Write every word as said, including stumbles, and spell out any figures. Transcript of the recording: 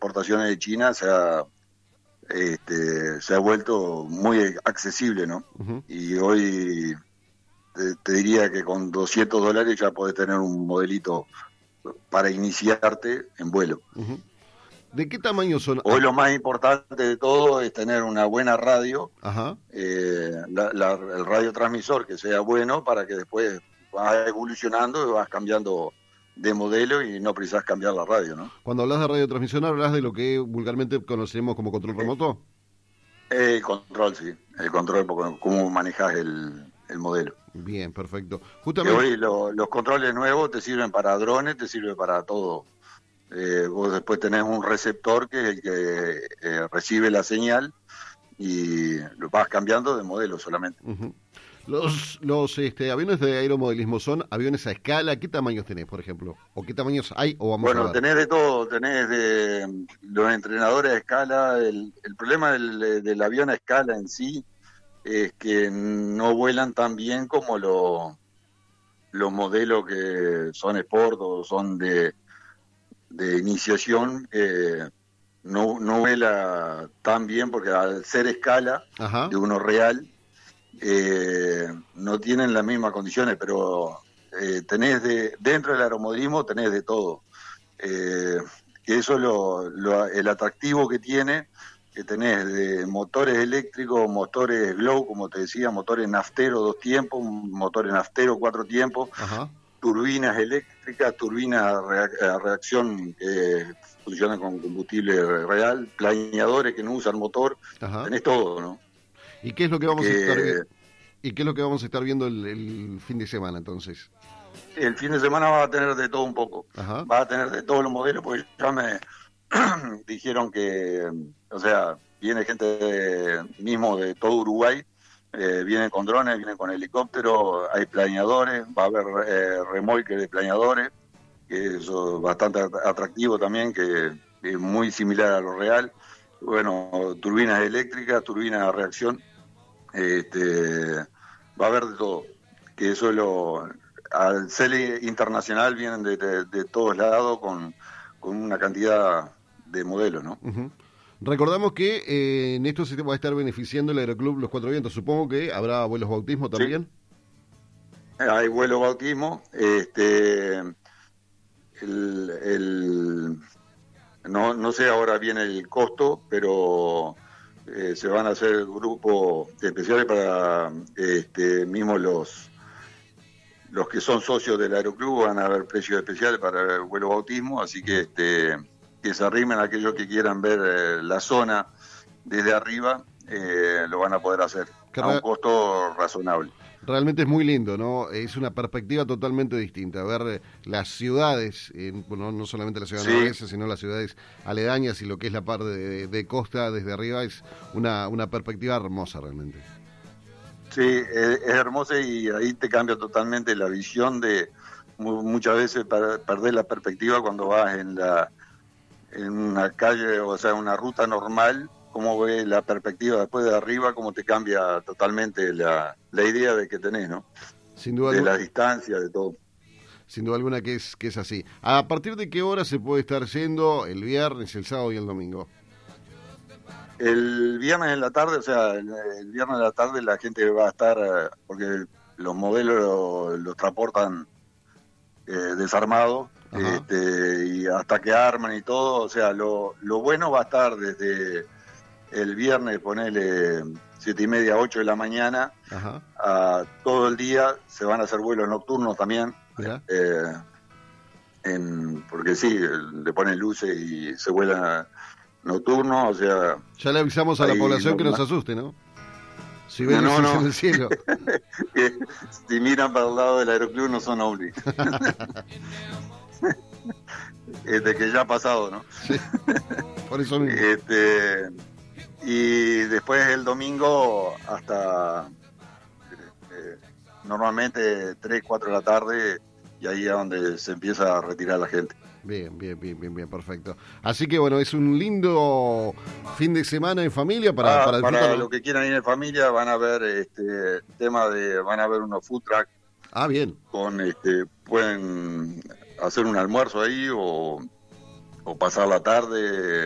importaciones de China se ha, este, se ha vuelto muy accesible, ¿no? Uh-huh. Y hoy te, te diría que con doscientos dólares ya podés tener un modelito para iniciarte en vuelo. Uh-huh. ¿De qué tamaño son? Hoy lo más importante de todo es tener una buena radio, Ajá. eh, la, la, el radiotransmisor que sea bueno para que después vas evolucionando y vas cambiando de modelo y no precisas cambiar la radio, ¿no? Cuando hablas de radiotransmisión, ¿hablas de lo que vulgarmente conocemos como control remoto? El control, sí. El control, cómo manejas el, el modelo. Bien, perfecto. Justamente... Que hoy lo, los controles nuevos te sirven para drones, te sirven para todo. Eh, vos después tenés un receptor que es el que eh, recibe la señal y lo vas cambiando de modelo solamente. Uh-huh. Los, los este, aviones de aeromodelismo son aviones a escala. ¿Qué tamaños tenés, por ejemplo? ¿O qué tamaños hay o vamos bueno, a ver? Tenés de todo. Tenés de los entrenadores a escala. El, el problema del, del avión a escala en sí es que no vuelan tan bien como lo, los modelos que son Sport o son de, de iniciación. Eh, no, no vuela tan bien porque al ser escala Ajá. de uno real, Eh, no tienen las mismas condiciones, pero eh, tenés de, dentro del aeromodelismo tenés de todo. Eh, que eso es lo, lo, el atractivo que tiene, que tenés de motores eléctricos, motores glow, como te decía, motores naftero dos tiempos, motores naftero cuatro tiempos, Ajá. turbinas eléctricas, turbinas a reacción que funcionan con combustible real, planeadores que no usan motor, Ajá. tenés todo, ¿no? ¿Y qué es lo que vamos que, a estar vi- ¿Y qué es lo que vamos a estar viendo el, el fin de semana entonces? El fin de semana va a tener de todo un poco. Ajá. Va a tener de todos los modelos, porque ya me dijeron que, o sea, viene gente de, mismo de todo Uruguay, eh, vienen con drones, vienen con helicópteros, hay planeadores, va a haber eh, remolque de planeadores, que eso es bastante atractivo también, que es muy similar a lo real. Bueno, turbinas eléctricas, turbinas a reacción, este, va a haber de todo, que eso es lo, al ser internacional vienen de, de, de todos lados con, con una cantidad de modelos, ¿no? Uh-huh. Recordamos que eh, en esto se va a estar beneficiando el Aeroclub Los Cuatro Vientos, supongo que habrá vuelos bautismo también. Sí. Hay vuelos bautismo, este, el... el No, no sé ahora bien el costo, pero eh, se van a hacer grupos especiales para este, mismo los los que son socios del Aeroclub, van a haber precios especiales para el vuelo bautismo, así que este que se arrimen aquellos que quieran ver eh, la zona desde arriba, eh, lo van a poder hacer a un costo razonable. Realmente es muy lindo, ¿no? Es una perspectiva totalmente distinta, ver las ciudades, eh, no, no solamente la ciudad sí. noroeste, sino las ciudades aledañas y lo que es la parte de, de costa desde arriba, es una, una perspectiva hermosa realmente. Sí, es, es hermosa y ahí te cambia totalmente la visión de, muchas veces para perder la perspectiva cuando vas en la en una calle, o sea, una ruta normal, cómo ves la perspectiva después de arriba, cómo te cambia totalmente la, la idea de que tenés, ¿no? Sin duda de alguna, la distancia, de todo. Sin duda alguna que es, que es así. ¿A partir de qué hora se puede estar yendo el viernes, el sábado y el domingo? El viernes en la tarde, o sea, el, el viernes en la tarde la gente va a estar, porque los modelos los, los transportan eh, desarmados, este, y hasta que arman y todo, o sea, lo, lo bueno va a estar desde el viernes, ponele siete y media, ocho de la mañana, Ajá. a todo el día. Se van a hacer vuelos nocturnos también, eh, en, porque sí, le ponen luces y se vuelan nocturnos, o sea... Ya le avisamos a la población no, que nos asuste, ¿no? Si ven no, luces no. en el cielo. Si miran para el lado del Aeroclub no son ovnis. Este, que ya ha pasado, ¿no? Sí, por eso mismo. Este, y después el domingo hasta eh, normalmente tres, cuatro de la tarde, y ahí es donde se empieza a retirar la gente. Bien, bien, bien, bien, bien, perfecto. Así que bueno, es un lindo fin de semana en familia para, ah, para disfrutar. Para los que quieran ir en familia van a ver este tema de, van a ver unos food truck. Ah, bien. Con este, pueden hacer un almuerzo ahí o, o pasar la tarde